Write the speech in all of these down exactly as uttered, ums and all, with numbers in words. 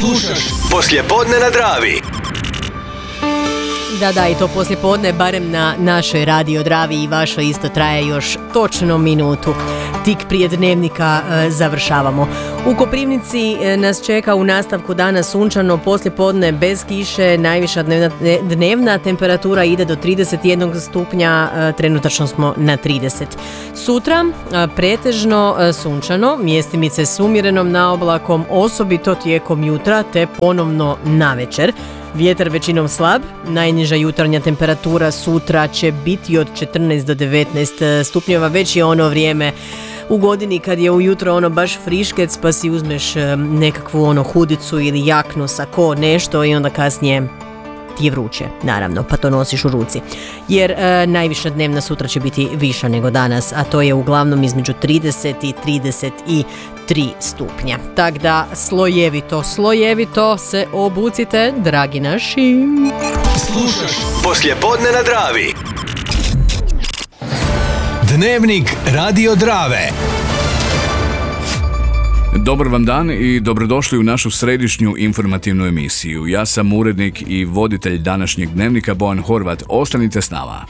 Slušaš Poslijepodne na Dravi. Da, da, i to poslijepodne, barem na našoj Radio Dravi i vašoj isto traje još točno minutu. Tik prije dnevnika e, završavamo. U Koprivnici e, nas čeka u nastavku dana sunčano, poslijepodne bez kiše, najviša dnevna, dnevna temperatura ide do trideset jedan stupnja, e, trenutačno smo na trideset. Sutra e, pretežno e, sunčano, mjestimice s umjerenom naoblakom, osobito tijekom jutra te ponovno navečer. Vjetar većinom slab, najniža jutarnja temperatura sutra će biti od četrnaest do devetnaest stupnjeva, već je ono vrijeme u godini kad je ujutro ono baš friškec pa si uzmeš nekakvu ono hudicu ili jaknu, sako, nešto i onda kasnije ti je vruće, naravno, pa to nosiš u ruci. Jer e, najviša dnevna sutra će biti viša nego danas, a to je uglavnom između trideset i trideset tri stupnja. Tako da slojevito, slojevito se obucite, dragi naši. Slušaš Poslijepodne na Dravi. Dnevnik Radio Drave. Dobar vam dan i dobrodošli u našu središnju informativnu emisiju. Ja sam urednik i voditelj današnjeg dnevnika Bojan Horvat. Ostanite s nama.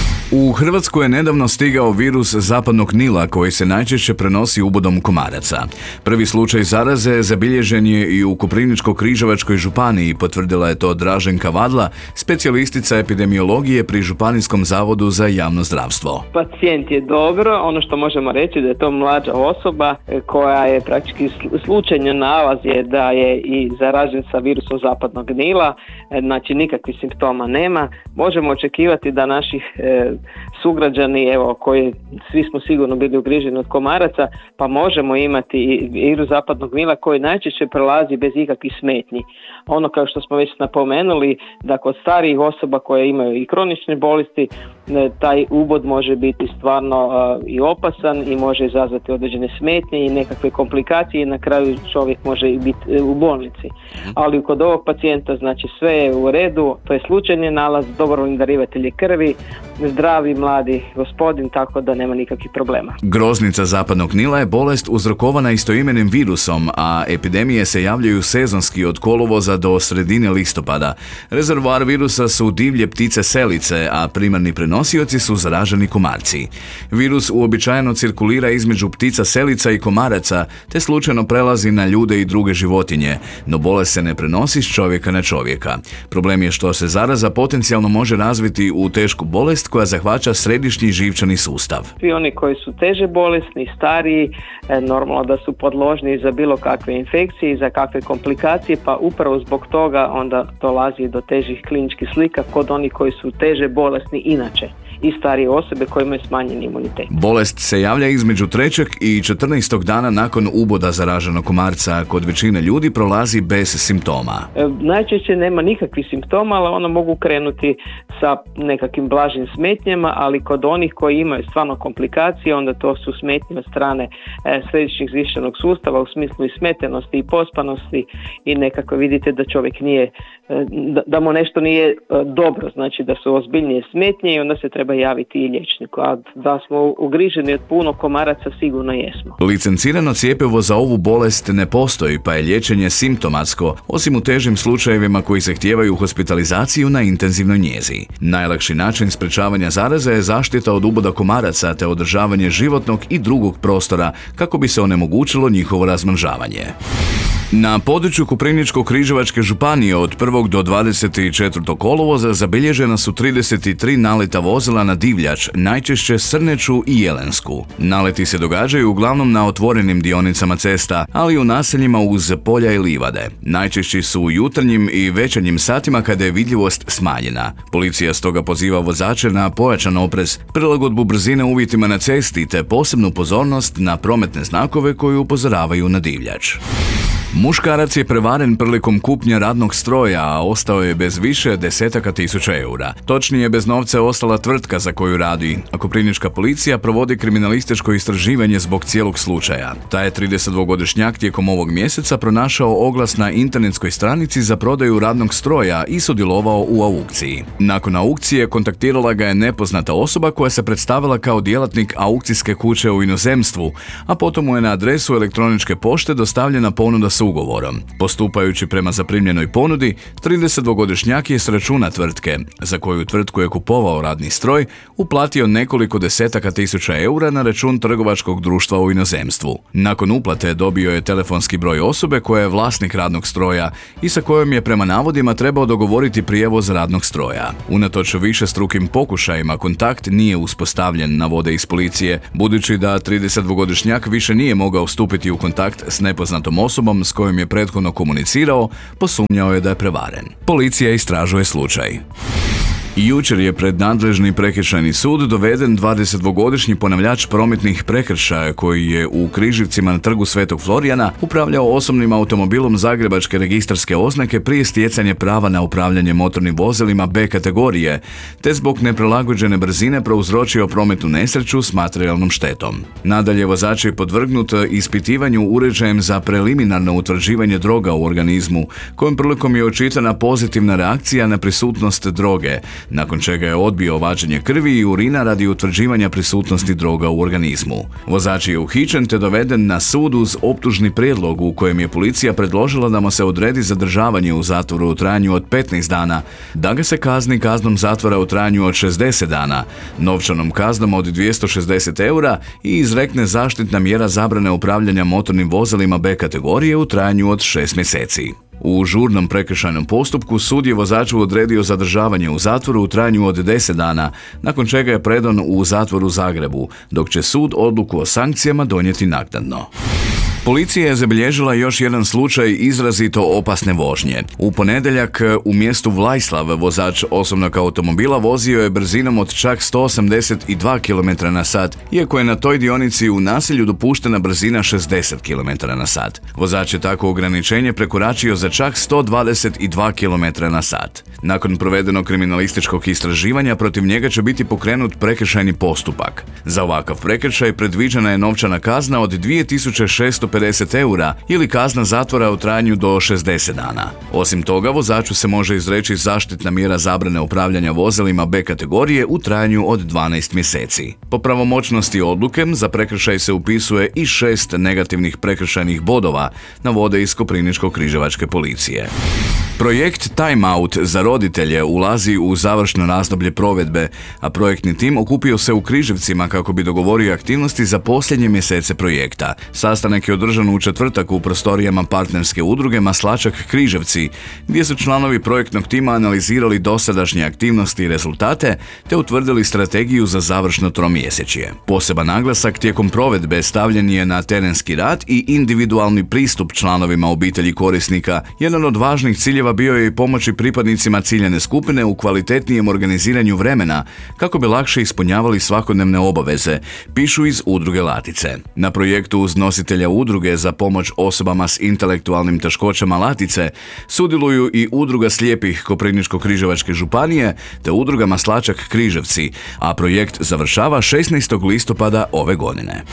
U Hrvatsku je nedavno stigao virus zapadnog Nila koji se najčešće prenosi ubodom komaraca. Prvi slučaj zaraze zabilježen je i u Koprivničko-križevačkoj županiji, potvrdila je to Draženka Vadla, specijalistica epidemiologije pri Županijskom zavodu za javno zdravstvo. Pacijent je dobro, ono što možemo reći da je to mlađa osoba koja je praktički slučajno nalaz je da je i zaražen sa virusom zapadnog Nila, znači nikakvih simptoma nema. Možemo očekivati da naših e, sugrađani, evo, koji svi smo sigurno bili ugriženi od komaraca, pa možemo imati i virus zapadnog Nila koji najčešće prelazi bez ikakvih smetnji. Ono kao što smo već napomenuli, da kod starijih osoba koje imaju i kronične bolesti, taj ubod može biti stvarno uh, i opasan i može izazvati određene smetnje i nekakve komplikacije i na kraju čovjek može i biti uh, u bolnici. Ali kod ovog pacijenta znači sve je u redu, to je slučajni nalaz, dobrovoljni darivatelj krvi, zdravi mladi gospodin, tako da nema nikakvih problema. Groznica zapadnog Nila je bolest uzrokovana istoimenim virusom, a epidemije se javljaju sezonski od kolovoza do sredine listopada. Rezervoar virusa su divlje ptice selice, a primarni prenosioci su zaraženi komarci. Virus uobičajeno cirkulira između ptica selica i komaraca, te slučajno prelazi na ljude i druge životinje, no bolest se ne prenosi s čovjeka na čovjeka. Problem je što se zaraza potencijalno može razviti u tešku bolest koja zahvaća središnji živčani sustav. Svi oni koji su teže bolesni, stariji, normalno da su podložni za bilo kakve infekcije i za kakve komplikacije, pa upravo zbog toga onda dolazi do težih kliničkih slika kod onih koji su teže bolesni inače i starije osobe koje imaju smanjeni imunitet. Bolest se javlja između trećeg i četrnaestog dana nakon uboda zaraženog komarca. Kod većine ljudi prolazi bez simptoma. E, najčešće nema nikakvih simptoma, ali ono mogu krenuti sa nekakvim blažim smetnjama, ali kod onih koji imaju stvarno komplikacije, onda to su smetnje od strane e, središnjeg živčanog sustava u smislu i smetenosti i pospanosti i nekako vidite da čovjek nije, e, da, da mu nešto nije e, dobro, znači da su ozbiljnije smetnje i onda se treba javiti i liječniku, a da smo ugriženi od puno komaraca sigurno jesmo. Licencirano cjepivo za ovu bolest ne postoji, pa je liječenje simptomatsko, osim u težim slučajevima koji zahtijevaju hospitalizaciju na intenzivnoj njezi. Najlakši način sprečavanja zaraze je zaštita od uboda komaraca te održavanje životnog i drugog prostora kako bi se onemogućilo njihovo razmnožavanje. Na području Koprivničko-križevačke županije od prvog do dvadeset četvrtog kolovoza zabilježena su trideset tri naleta vozila na divljač, najčešće srneću i jelensku. Naleti se događaju uglavnom na otvorenim dionicama cesta, ali i u naseljima uz polja i livade. Najčešći su u jutarnjim i večernjim satima kada je vidljivost smanjena. Policija stoga poziva vozače na pojačan oprez, prilagodbu brzine uvjetima na cesti te posebnu pozornost na prometne znakove koji upozoravaju na divljač. Muškarac je prevaren prilikom kupnje radnog stroja, a ostao je bez više desetaka tisuća eura. Točnije, bez novca je ostala tvrtka za koju radi, a koprivnička policija provodi kriminalističko istraživanje zbog cijelog slučaja. Taj je tridesetdvogodišnjak tijekom ovog mjeseca pronašao oglas na internetskoj stranici za prodaju radnog stroja i sudjelovao u aukciji. Nakon aukcije kontaktirala ga je nepoznata osoba koja se predstavila kao djelatnik aukcijske kuće u inozemstvu, a potom mu je na adresu elektroničke pošte dostavljena ponuda ugovorom. Postupajući prema zaprimljenoj ponudi, tridesetdvogodišnjak je s računa tvrtke, za koju tvrtku je kupovao radni stroj, uplatio nekoliko desetaka tisuća eura na račun trgovačkog društva u inozemstvu. Nakon uplate dobio je telefonski broj osobe koja je vlasnik radnog stroja i sa kojom je prema navodima trebao dogovoriti prijevoz radnog stroja. Unatoč višestrukim pokušajima kontakt nije uspostavljen, navode iz policije, budući da tridesetdvogodišnjak više nije mogao stupiti u kontakt s nepoznatom osobom s kojom je prethodno komunicirao, posumnjao je da je prevaren. Policija istražuje slučaj. Jučer je pred nadležni prekršajni sud doveden dvadesetdvogodišnji ponavljač prometnih prekršaja koji je u Križevcima na trgu Svetog Florijana upravljao osobnim automobilom zagrebačke registarske oznake prije stjecanja prava na upravljanje motornim vozilima B kategorije, te zbog neprilagođene brzine prouzročio prometnu nesreću s materijalnom štetom. Nadalje, vozač je podvrgnut ispitivanju uređajem za preliminarno utvrđivanje droga u organizmu, kojom prilikom je očitana pozitivna reakcija na prisutnost droge, nakon čega je odbio vađenje krvi i urina radi utvrđivanja prisutnosti droga u organizmu. Vozač je uhićen te doveden na sud uz optužni prijedlog u kojem je policija predložila da mu se odredi zadržavanje u zatvoru u trajanju od petnaest dana, da ga se kazni kaznom zatvora u trajanju od šezdeset dana, novčanom kaznom od dvjesto šezdeset eura i izrekne zaštitna mjera zabrane upravljanja motornim vozilima B kategorije u trajanju od šest mjeseci. U žurnom prekršajnom postupku sud je vozaču odredio zadržavanje u zatvoru u trajanju od deset dana, nakon čega je predan u zatvor u Zagrebu, dok će sud odluku o sankcijama donijeti naknadno. Policija je zabilježila još jedan slučaj izrazito opasne vožnje. U ponedjeljak u mjestu Vlajslav vozač osobnog automobila vozio je brzinom od čak sto osamdeset dva kilometra na sat, iako je na toj dionici u naselju dopuštena brzina šezdeset kilometara na sat. Vozač je tako ograničenje prekoračio za čak sto dvadeset dva kilometra na sat. Nakon provedenog kriminalističkog istraživanja protiv njega će biti pokrenut prekršajni postupak. Za ovakav prekršaj predviđena je novčana kazna od dvije tisuće šesto pedeset eura ili kazna zatvora u trajanju do šezdeset dana. Osim toga, vozaču se može izreći zaštitna mjera zabrane upravljanja vozilima B kategorije u trajanju od dvanaest mjeseci. Po pravomoćnosti odluke za prekršaj se upisuje i šest negativnih prekršajnih bodova, navode iz Koprivničko-križevačke policije. Projekt Time Out za roditelje ulazi u završno razdoblje provedbe, a projektni tim okupio se u Križevcima kako bi dogovorio aktivnosti za posljednje mjesece projekta. Sastanak je održan u četvrtak u prostorijama partnerske udruge Maslačak Križevci, gdje su članovi projektnog tima analizirali dosadašnje aktivnosti i rezultate, te utvrdili strategiju za završno tromjesečje. Poseban naglasak tijekom provedbe stavljen je na terenski rad i individualni pristup članovima obitelji korisnika. Jedan od važnih ciljeva bio je i pomoći pripadnicima ciljane skupine u kvalitetnijem organiziranju vremena kako bi lakše ispunjavali svakodnevne obaveze, pišu iz udruge Latice. Na projektu uz nositelja udruge za pomoć osobama s intelektualnim teškoćama Latice sudjeluju i udruga slijepih Koprivničko-križevačke županije te udruga Maslačak Križevci, a projekt završava šesnaestog listopada ove godine.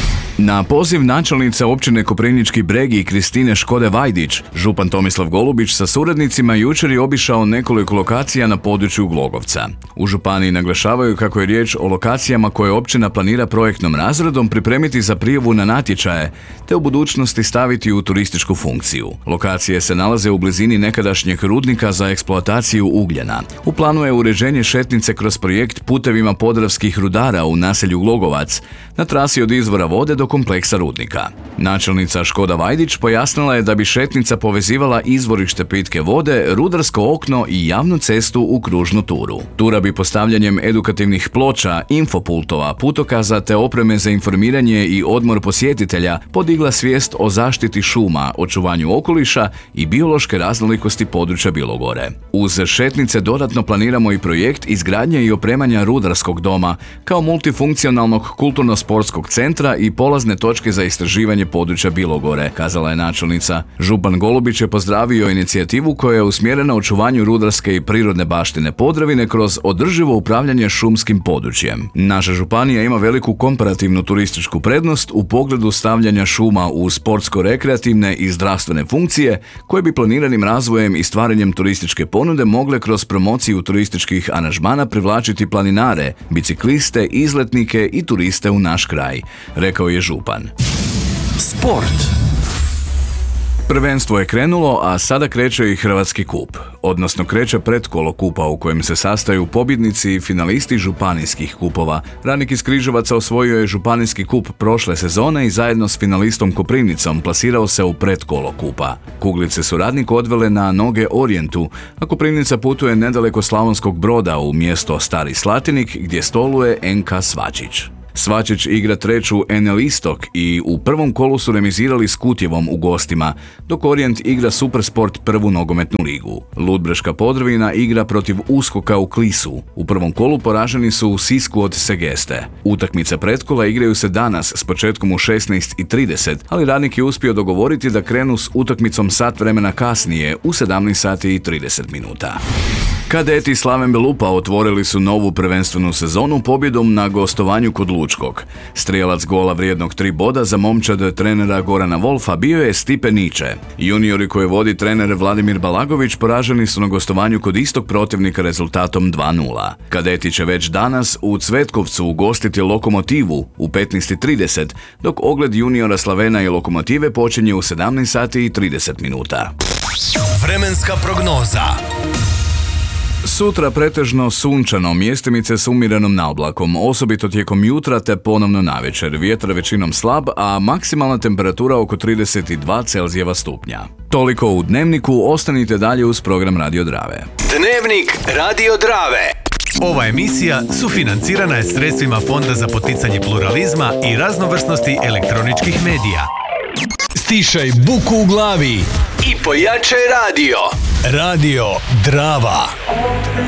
Na poziv načelnice općine Koprivnički Bregi Kristine Škode-Vajdić, župan Tomislav Golubić sa suradnicima jučer je obišao nekoliko lokacija na području Glogovca. U županiji naglašavaju kako je riječ o lokacijama koje općina planira projektnom razredom pripremiti za prijavu na natječaje, te u budućnosti staviti u turističku funkciju. Lokacije se nalaze u blizini nekadašnjeg rudnika za eksploataciju ugljena. U planu je uređenje šetnice kroz projekt putevima podravskih rudara u naselju Glogovac, na trasi od izvora vode do kompleksa rudnika. Načelnica Škoda Vajdić pojasnila je da bi šetnica povezivala izvorište pitke vode, rudarsko okno i javnu cestu u kružnu turu. Tura bi postavljanjem edukativnih ploča, infopultova, putokaza te opreme za informiranje i odmor posjetitelja podigla svijest o zaštiti šuma, očuvanju okoliša i biološke raznolikosti područja Bilogore. Uz šetnice dodatno planiramo i projekt izgradnje i opremanja rudarskog doma kao multifunkcionalnog kulturno-sportskog centra i polazne točke za istraživanje područja Bilogore, kazala je načelnica. Župan Golubić je pozdravio inicijativu koja je usmjerena očuvanju rudarske i prirodne baštine Podravine kroz održivo upravljanje šumskim područjem. Naša županija ima veliku komparativnu turističku prednost u pogledu stavljanja šuma u sportsko-rekreativne i zdravstvene funkcije koje bi planiranim razvojem i stvaranjem turističke ponude mogle kroz promociju turističkih aranžmana privlačiti planinare, bicikliste, izletnike i turiste u naš kraj, rekao je župan. Sport. Prvenstvo je krenulo, a sada kreće i Hrvatski kup, odnosno kreće pretkolo kupa u kojem se sastaju pobjednici i finalisti županijskih kupova. Radnik iz Križevaca osvojio je županijski kup prošle sezone i zajedno s finalistom Koprivnicom plasirao se u pretkolo kupa. Kuglice su Radnik odvele na noge Orijentu, a Koprivnica putuje nedaleko Slavonskog Broda u mjesto Stari Slatinik gdje stoluje en ka Svačić. Svačić igra treću en el Istok i u prvom kolu su remizirali s Kutjevom u gostima, dok Orijent igra Supersport prvu nogometnu ligu. Ludbreška Podravina igra protiv Uskoka u Klisu. U prvom kolu poraženi su u Sisku od Segeste. Utakmice pretkola igraju se danas s početkom u šesnaest i trideset, ali Radnik je uspio dogovoriti da krenu s utakmicom sat vremena kasnije u sedamnaest sati i trideset minuta. Kadeti Slaven Belupa otvorili su novu prvenstvenu sezonu pobjedom na gostovanju kod Lučkog. Strijelac gola vrijednog tri boda za momčad trenera Gorana Wolfa bio je Stipe Niče. Juniori koje vodi trener Vladimir Balagović poraženi su na gostovanju kod istog protivnika rezultatom dva nula. Kadeti će već danas u Cvetkovcu ugostiti Lokomotivu u petnaest i trideset, dok ogled juniora Slavena i Lokomotive počinje u sedamnaest sati i trideset minuta. Vremenska prognoza. Sutra pretežno sunčano, mjestimice s umjerenom naoblakom, osobito tijekom jutra te ponovno navečer. Vjetar većinom slab, a maksimalna temperatura oko trideset dva Celzijeva stupnja. Toliko u Dnevniku, ostanite dalje uz program Radio Drave. Dnevnik Radio Drave. Ova emisija sufinancirana je sredstvima Fonda za poticanje pluralizma i raznovrsnosti elektroničkih medija. Stišaj buku u glavi i pojačaj radio. Radio Drava.